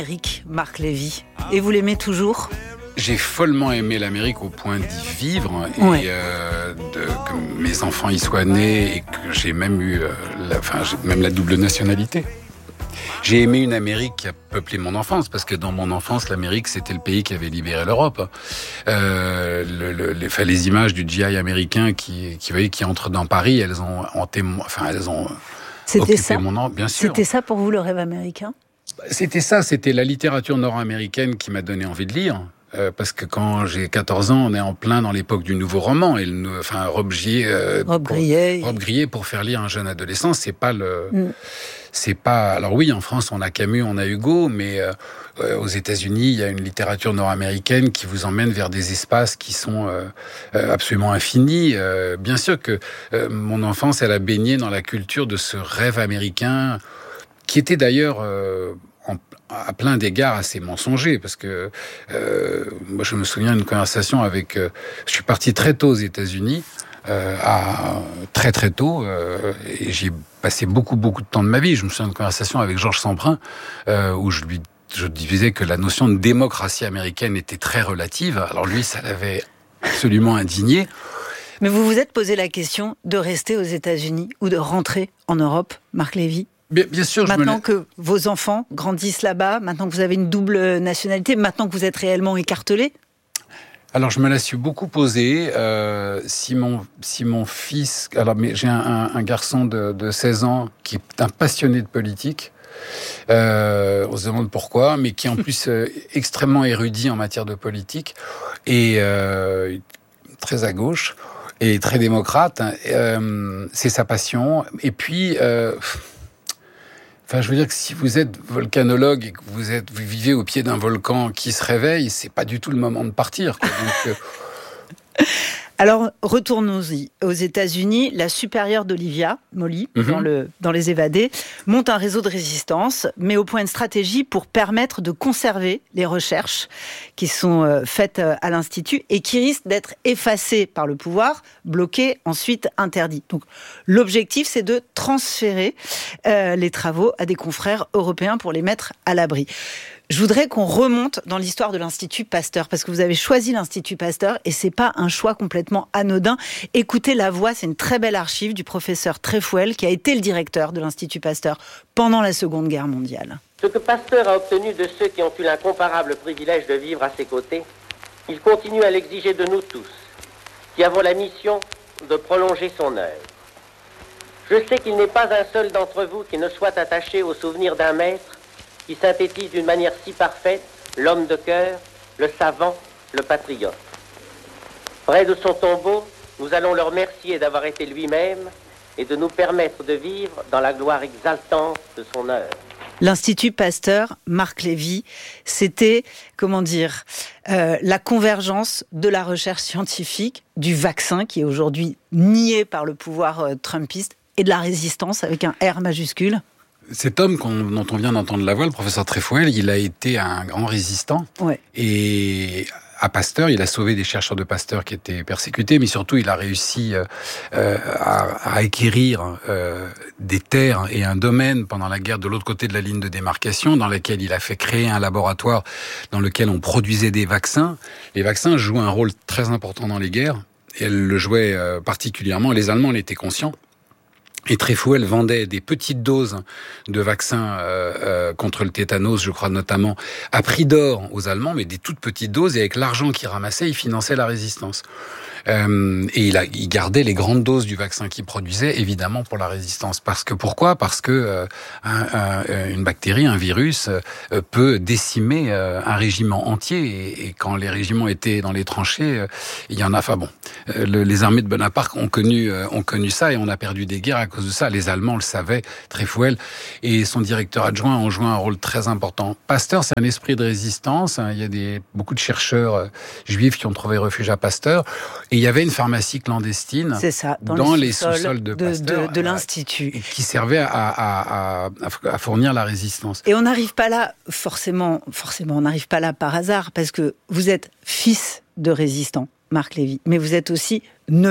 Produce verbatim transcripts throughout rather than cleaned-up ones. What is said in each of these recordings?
Eric, Marc Lévy. Et vous l'aimez toujours ? J'ai follement aimé l'Amérique au point d'y vivre et ouais. euh, de, que mes enfants y soient nés et que j'ai même eu euh, la, enfin, j'ai même la double nationalité. J'ai aimé une Amérique qui a peuplé mon enfance, parce que dans mon enfance, l'Amérique, c'était le pays qui avait libéré l'Europe. Euh, le, le, les, enfin, les images du G I américain qui, qui, voyez, qui entre dans Paris, elles ont, en témo- enfin, elles ont c'était occupé ça mon enfance, bien sûr. C'était ça pour vous, le rêve américain ? C'était ça, c'était la littérature nord-américaine qui m'a donné envie de lire. Euh, parce que quand j'ai quatorze ans, on est en plein dans l'époque du nouveau roman. Et le, enfin, Rob Grillet, euh, Rob pour, Grillet. Rob Grillet pour faire lire un jeune adolescent, c'est pas le, mm. c'est pas. Alors oui, en France, on a Camus, on a Hugo, mais euh, euh, aux États-Unis, il y a une littérature nord-américaine qui vous emmène vers des espaces qui sont euh, euh, absolument infinis. Euh, bien sûr que euh, mon enfance, elle a baigné dans la culture de ce rêve américain, qui était d'ailleurs euh, en à plein d'égards assez mensonger, parce que euh, moi je me souviens d'une conversation avec... Euh, je suis parti très tôt aux États-Unis, euh, à, très très tôt, euh, et j'ai passé beaucoup beaucoup de temps de ma vie. Je me souviens d'une conversation avec Georges Semprin, euh, où je lui je disais que la notion de démocratie américaine était très relative. Alors lui, ça l'avait absolument indigné. Mais vous vous êtes posé la question de rester aux États-Unis ou de rentrer en Europe, Marc Lévy ? Bien, bien sûr, maintenant je me... que vos enfants grandissent là-bas, maintenant que vous avez une double nationalité, maintenant que vous êtes réellement écartelé ? Alors, je me la suis beaucoup posée. Euh, si, mon, si mon fils... Alors, mais j'ai un, un, un garçon de, de seize ans qui est un passionné de politique. Euh, on se demande pourquoi, mais qui est en plus euh, extrêmement érudit en matière de politique et euh, très à gauche et très démocrate. Euh, c'est sa passion. Et puis... Euh, Enfin, je veux dire que si vous êtes volcanologue et que vous êtes, vous vivez au pied d'un volcan qui se réveille, c'est pas du tout le moment de partir, quoi. Donc, euh... Alors, retournons-y. Aux États-Unis, la supérieure d'Olivia Molly, mm-hmm. dans, le, dans Les Évadés, monte un réseau de résistance, met au point une stratégie pour permettre de conserver les recherches qui sont euh, faites euh, à l'Institut et qui risquent d'être effacées par le pouvoir, bloquées, ensuite interdites. Donc, l'objectif, c'est de transférer euh, les travaux à des confrères européens pour les mettre à l'abri. Je voudrais qu'on remonte dans l'histoire de l'Institut Pasteur, parce que vous avez choisi l'Institut Pasteur et c'est pas un choix complètement anodin. Écoutez la voix, c'est une très belle archive du professeur Trefouel, qui a été le directeur de l'Institut Pasteur pendant la Seconde Guerre mondiale. Ce que Pasteur a obtenu de ceux qui ont eu l'incomparable privilège de vivre à ses côtés, il continue à l'exiger de nous tous, qui avons la mission de prolonger son œuvre. Je sais qu'il n'est pas un seul d'entre vous qui ne soit attaché au souvenir d'un maître qui synthétise d'une manière si parfaite l'homme de cœur, le savant, le patriote. Près de son tombeau, nous allons le remercier d'avoir été lui-même et de nous permettre de vivre dans la gloire exaltante de son œuvre. L'Institut Pasteur, Marc Lévy, c'était, comment dire, euh, la convergence de la recherche scientifique, du vaccin qui est aujourd'hui nié par le pouvoir euh, trumpiste, et de la résistance avec un R majuscule. Cet homme qu'on, dont on vient d'entendre la voix, le professeur Trefouel, il a été un grand résistant. Ouais. Et à Pasteur, il a sauvé des chercheurs de Pasteur qui étaient persécutés, mais surtout, il a réussi euh, à, à acquérir euh, des terres et un domaine pendant la guerre de l'autre côté de la ligne de démarcation, dans lequel il a fait créer un laboratoire dans lequel on produisait des vaccins. Les vaccins jouent un rôle très important dans les guerres, et elles le jouaient euh, particulièrement. Les Allemands en étaient conscients. Et Trefouel vendait des petites doses de vaccins euh, euh, contre le tétanos, je crois notamment, à prix d'or aux Allemands, mais des toutes petites doses, et avec l'argent qu'il ramassait, il finançait la résistance. Euh, et il, a, il gardait les grandes doses du vaccin qu'il produisait, évidemment, pour la résistance. Parce que pourquoi ? Parce que euh, un, un, une bactérie, un virus, euh, peut décimer euh, un régiment entier. Et, et quand les régiments étaient dans les tranchées, euh, il y en a. Enfin bon, euh, le, les armées de Bonaparte ont connu, euh, ont connu ça, et on a perdu des guerres à cause de ça. Les Allemands le savaient, Trefouel et son directeur adjoint ont joué un rôle très important. Pasteur, c'est un esprit de résistance. Il y a des, beaucoup de chercheurs euh, juifs qui ont trouvé refuge à Pasteur. Et il y avait une pharmacie clandestine c'est ça, dans, dans les, les sous-sols, sous-sols de, de, Pasteur, de, de l'Institut. Qui servait à, à, à, à fournir la résistance. Et on n'arrive pas là, forcément, forcément, on n'arrive pas là par hasard, parce que vous êtes fils de résistant, Marc Lévy, mais vous êtes aussi neveu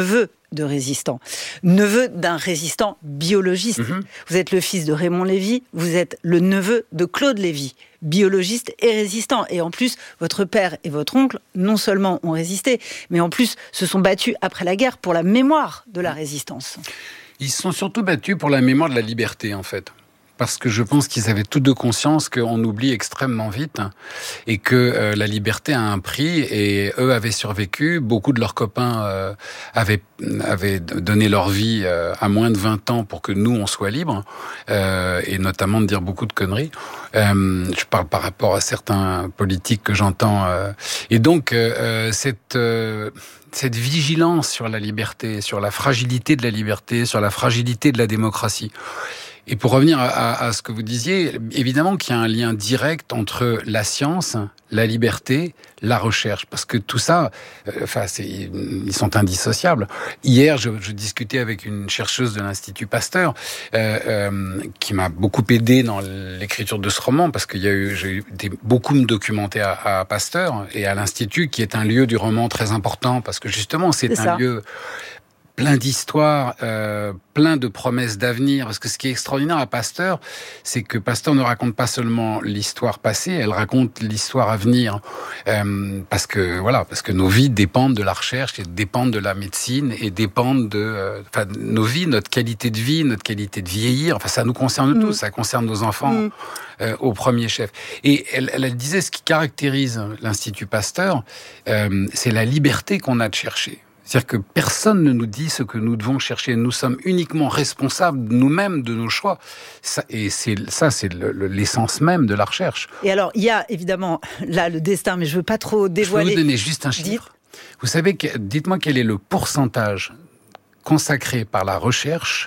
de résistant, neveu d'un résistant biologiste. Mmh. Vous êtes le fils de Raymond Lévy, vous êtes le neveu de Claude Lévy, biologiste et résistant. Et en plus, votre père et votre oncle, non seulement ont résisté, mais en plus se sont battus après la guerre pour la mémoire de la résistance. Ils se sont surtout battus pour la mémoire de la liberté, en fait. Parce que je pense qu'ils avaient tous deux conscience qu'on oublie extrêmement vite et que euh, la liberté a un prix et eux avaient survécu. Beaucoup de leurs copains euh, avaient, avaient donné leur vie euh, à moins de vingt ans pour que nous, on soit libres euh, et notamment de dire beaucoup de conneries. Euh, je parle par rapport à certains politiques que j'entends. Euh, et donc, euh, cette... Euh, cette vigilance sur la liberté, sur la fragilité de la liberté, sur la fragilité de la démocratie. Et pour revenir à, à, à ce que vous disiez, évidemment qu'il y a un lien direct entre la science, la liberté, la recherche, parce que tout ça, euh, enfin, c'est, ils sont indissociables. Hier, je, je discutais avec une chercheuse de l'Institut Pasteur euh, euh, qui m'a beaucoup aidé dans l'écriture de ce roman, parce qu'il y a eu, j'ai eu des, beaucoup me documenter à, à Pasteur et à l'Institut, qui est un lieu du roman très important, parce que justement, c'est, c'est un ça. lieu plein d'histoires, euh, plein de promesses d'avenir. Parce que ce qui est extraordinaire à Pasteur, c'est que Pasteur ne raconte pas seulement l'histoire passée, elle raconte l'histoire à venir. Euh, parce que voilà, parce que nos vies dépendent de la recherche, et dépendent de la médecine, et dépendent de, euh, enfin, nos vies, notre qualité de vie, notre qualité de vieillir. Enfin, ça nous concerne mmh. tous, ça concerne nos enfants mmh. euh, au premier chef. Et elle, elle disait, ce qui caractérise l'Institut Pasteur, euh, c'est la liberté qu'on a de chercher. C'est-à-dire que personne ne nous dit ce que nous devons chercher. Nous sommes uniquement responsables nous-mêmes de nos choix. Ça, et c'est, ça, c'est le, le, l'essence même de la recherche. Et alors, il y a évidemment là le destin, mais je ne veux pas trop dévoiler. Je peux vous donner juste un chiffre. Dites. Vous savez, que, dites-moi quel est le pourcentage consacré par la recherche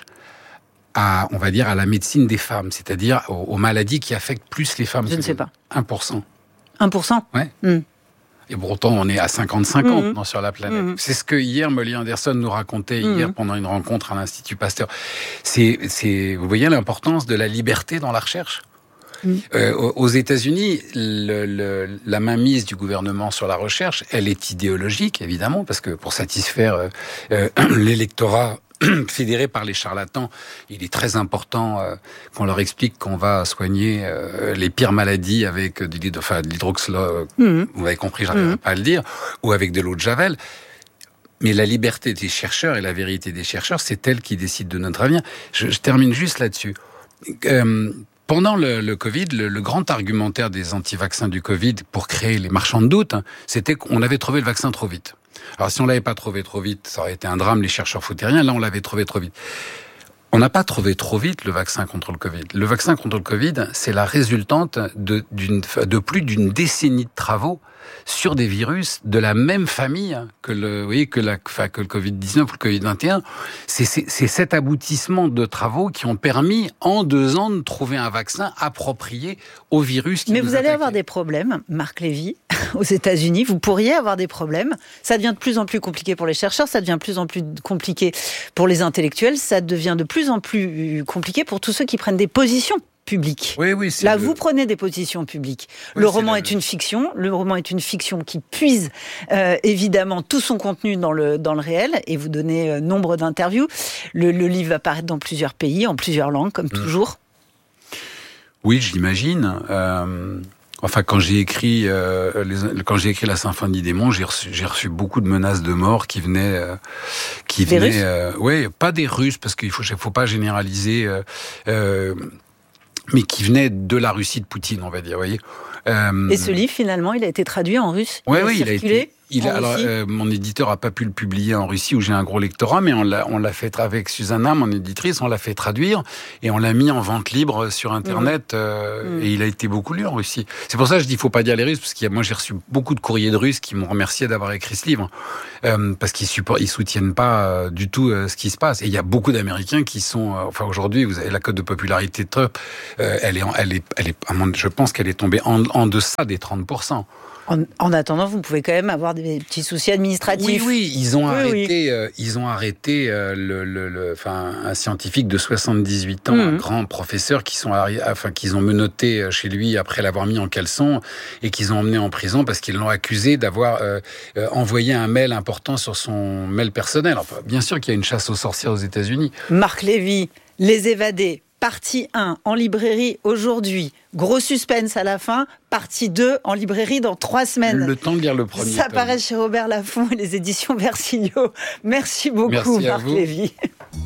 à, on va dire, à la médecine des femmes, c'est-à-dire aux, aux maladies qui affectent plus les femmes. Je ne sais pas. un pour cent. un pour cent Ouais. Mmh. Et pourtant, on est à cinquante cinquante mmh. non, sur la planète. Mmh. C'est ce que hier, Molly Anderson nous racontait mmh. hier pendant une rencontre à l'Institut Pasteur. C'est, c'est, vous voyez l'importance de la liberté dans la recherche. Mmh. Euh, aux États-Unis, le, le, la mainmise du gouvernement sur la recherche, elle est idéologique, évidemment, parce que pour satisfaire euh, euh, l'électorat fédéré par les charlatans, il est très important euh, qu'on leur explique qu'on va soigner euh, les pires maladies avec de, enfin, de l'hydroxylo, mmh. vous avez compris, j'arriverai mmh. pas à le dire, ou avec de l'eau de Javel. Mais la liberté des chercheurs et la vérité des chercheurs, c'est elle qui décide de notre avenir. Je, je termine juste là-dessus. Euh, Pendant le, le Covid, le, le grand argumentaire des anti-vaccins du Covid pour créer les marchands de doute, c'était qu'on avait trouvé le vaccin trop vite. Alors si on l'avait pas trouvé trop vite, ça aurait été un drame, les chercheurs foutaient rien. Là, on l'avait trouvé trop vite. On n'a pas trouvé trop vite le vaccin contre le Covid. Le vaccin contre le Covid, c'est la résultante de, d'une, de plus d'une décennie de travaux sur des virus de la même famille que le, vous voyez, que la, enfin, que le covid dix-neuf ou le covid vingt et un. C'est, c'est, c'est cet aboutissement de travaux qui ont permis, en deux ans, de trouver un vaccin approprié au virus qui Mais nous vous allez attaquait. avoir des problèmes, Marc Lévy, aux États-Unis. Vous pourriez avoir des problèmes. Ça devient de plus en plus compliqué pour les chercheurs, ça devient de plus en plus compliqué pour les intellectuels, ça devient de plus en plus compliqué pour tous ceux qui prennent des positions public. Oui, oui, c'est Là, le... vous prenez des positions publiques. Oui, le roman le... est une fiction. Le roman est une fiction qui puise euh, évidemment tout son contenu dans le dans le réel. Et vous donnez euh, nombre d'interviews. Le, le livre va paraître dans plusieurs pays, en plusieurs langues, comme mmh. toujours. Oui, je l'imagine. Euh... Enfin, quand j'ai écrit, euh, les, quand j'ai écrit la Symphonie des Monts, j'ai reçu, j'ai reçu beaucoup de menaces de mort qui venaient, euh, qui des venaient, euh, ouais, pas des Russes parce qu'il faut, faut pas généraliser, euh, euh, mais qui venaient de la Russie de Poutine, on va dire, vous voyez. Euh, Et ce livre, finalement, il a été traduit en russe. Ouais, il oui, a il a été. Il a, alors, euh, mon éditeur a pas pu le publier en Russie où j'ai un gros lectorat, mais on l'a, on l'a fait avec Susanna, mon éditrice, on l'a fait traduire et on l'a mis en vente libre sur Internet mmh. Euh, mmh. et il a été beaucoup lu en Russie. C'est pour ça que je dis, il faut pas dire les Russes, parce qu'il y a, moi j'ai reçu beaucoup de courriers de Russes qui m'ont remercié d'avoir écrit ce livre, euh, parce qu'ils support, ils soutiennent pas euh, du tout euh, ce qui se passe. Et il y a beaucoup d'Américains qui sont, euh, enfin aujourd'hui, vous avez la cote de popularité de Trump, euh, elle est, elle est, elle est, je pense qu'elle est tombée en, en deçà des trente pour cent. En, en attendant, vous pouvez quand même avoir des petits soucis administratifs. Oui, oui, ils ont oui, arrêté, oui. Euh, ils ont arrêté euh, le, le, le, enfin, un scientifique de soixante-dix-huit ans, mmh. un grand professeur, qui sont, enfin, qu'ils ont menotté chez lui après l'avoir mis en caleçon et qu'ils ont emmené en prison parce qu'ils l'ont accusé d'avoir euh, euh, envoyé un mail important sur son mail personnel. Enfin, bien sûr qu'il y a une chasse aux sorcières aux États-Unis. Marc Lévy, Les Évadés. Partie un en librairie aujourd'hui. Gros suspense à la fin. Partie deux en librairie dans trois semaines. Le temps de lire le premier. Ça paraît chez Robert Laffont et les éditions Versilio. Merci beaucoup, Merci Marc Lévy.